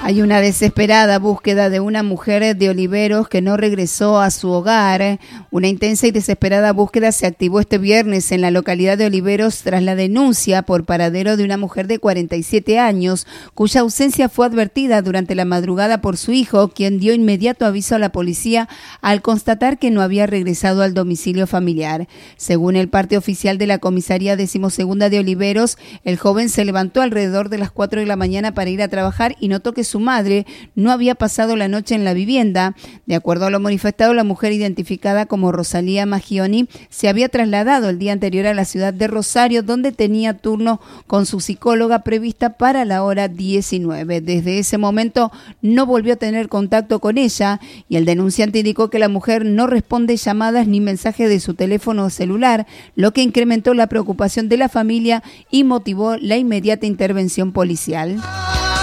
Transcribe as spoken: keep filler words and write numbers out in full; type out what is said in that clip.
Hay una desesperada búsqueda de una mujer de Oliveros que no regresó a su hogar. Una intensa y desesperada búsqueda se activó este viernes en la localidad de Oliveros tras la denuncia por paradero de una mujer de cuarenta y siete años, cuya ausencia fue advertida durante la madrugada por su hijo, quien dio inmediato aviso a la policía al constatar que no había regresado al domicilio familiar. Según el parte oficial de la comisaría decimosegunda de Oliveros, el joven se levantó alrededor de las cuatro de la mañana para ir a trabajar y notó que su madre no había pasado la noche en la vivienda. De acuerdo a lo manifestado, la mujer, identificada como Rosalía Maggioni, se había trasladado el día anterior a la ciudad de Rosario, donde tenía turno con su psicóloga prevista para la hora diecinueve. Desde ese momento no volvió a tener contacto con ella y el denunciante indicó que la mujer no responde llamadas ni mensajes de su teléfono celular, lo que incrementó la preocupación de la familia y motivó la inmediata intervención policial.